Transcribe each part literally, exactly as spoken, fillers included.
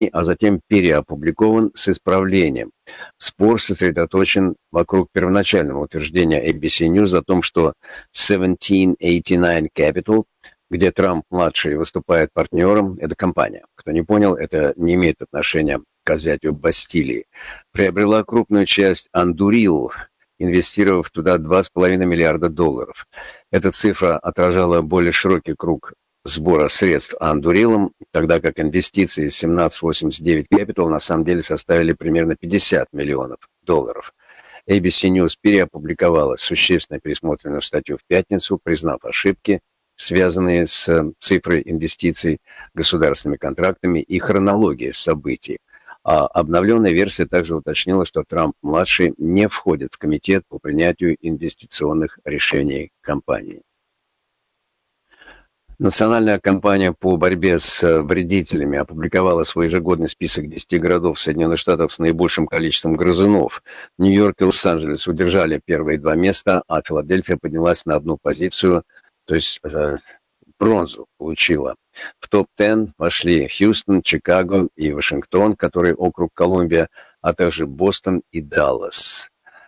а затем переопубликован с исправлением. Спор сосредоточен вокруг первоначального утверждения эй би си News о том, что семнадцать восемьдесят девять Capital, где Трамп-младший выступает партнером, это компания. Кто не понял, это не имеет отношения к взятию Бастилии. Приобрела крупную часть Anduril, инвестировав туда два с половиной миллиарда долларов. Эта цифра отражала более широкий круг сбора средств Anduril, тогда как инвестиции семнадцать восемьдесят девять Capital на самом деле составили примерно пятьдесят миллионов долларов. эй би си News переопубликовала существенно пересмотренную статью в пятницу, признав ошибки, связанные с цифрой инвестиций, государственными контрактами и хронологией событий. А обновленная версия также уточнила, что Трамп-младший не входит в комитет по принятию инвестиционных решений компании. Национальная кампания по борьбе с вредителями опубликовала свой ежегодный список десяти городов Соединенных Штатов с наибольшим количеством грызунов. Нью-Йорк и Лос-Анджелес удержали первые два места, а Филадельфия поднялась на одну позицию, то есть э, бронзу получила. В топ десять вошли Хьюстон, Чикаго и Вашингтон, который округ Колумбия, а также Бостон и Даллас.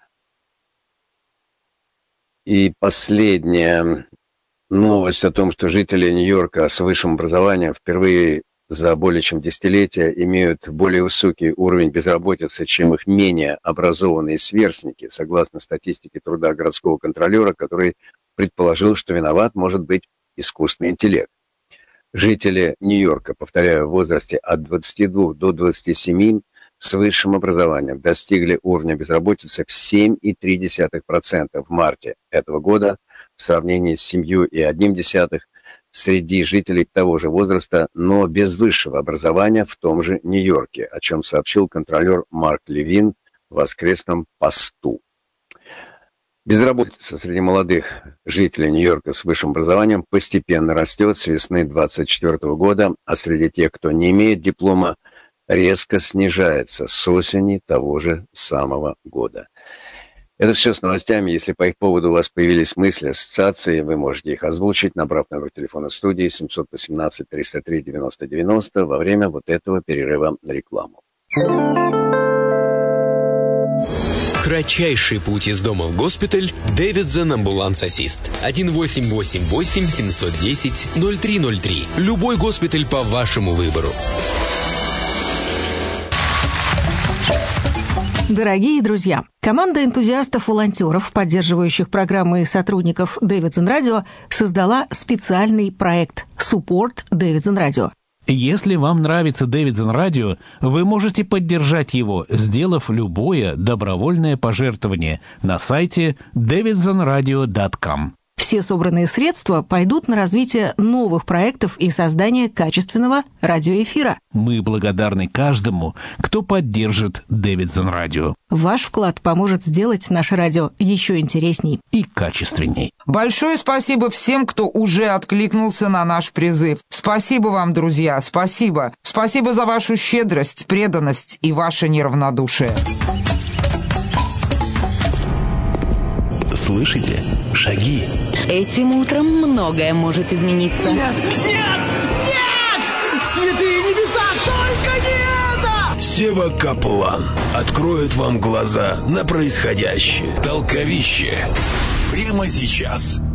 И последняя новость о том, что жители Нью-Йорка с высшим образованием впервые за более чем десятилетие имеют более высокий уровень безработицы, чем их менее образованные сверстники, согласно статистике труда городского контролера, который предположил, что виноват может быть искусственный интеллект. Жители Нью-Йорка, повторяю, в возрасте от двадцати двух до двадцати семи с высшим образованием достигли уровня безработицы в семь целых три десятых процента в марте этого года в сравнении с семь целых одна десятая процента среди жителей того же возраста, но без высшего образования в том же Нью-Йорке, о чем сообщил контролер Марк Левин в воскресном посту. Безработица среди молодых жителей Нью-Йорка с высшим образованием постепенно растет с весны двадцать четвёртого года, а среди тех, кто не имеет диплома, резко снижается с осени того же самого года. Это все с новостями. Если по их поводу у вас появились мысли, ассоциации, вы можете их озвучить, набрав номер телефона студии семь один восемь триста три девяносто девяносто во время вот этого перерыва на рекламу. Кратчайший путь из дома в госпиталь. Дэвидсон Амбуланс Ассист. один восемь восемь восемь семь один ноль ноль три ноль три. Любой госпиталь по вашему выбору. Дорогие друзья, команда энтузиастов-волонтеров, поддерживающих программы и сотрудников Дэвидсон Радио, создала специальный проект Support Дэвидсон Радио. Если вам нравится Дэвидсон Радио, вы можете поддержать его, сделав любое добровольное пожертвование на сайте дэвидсон радио точка ком. Все собранные средства пойдут на развитие новых проектов и создание качественного радиоэфира. Мы благодарны каждому, кто поддержит Дэвидсон Радио. Ваш вклад поможет сделать наше радио еще интересней и качественней. Большое спасибо всем, кто уже откликнулся на наш призыв. Спасибо вам, друзья, спасибо. Спасибо за вашу щедрость, преданность и ваше неравнодушие. Слышите? Шаги. Этим утром многое может измениться. Нет! Нет! Нет! Святые небеса, только не это! Сева Каплан откроет вам глаза на происходящее. Толковище. Прямо сейчас.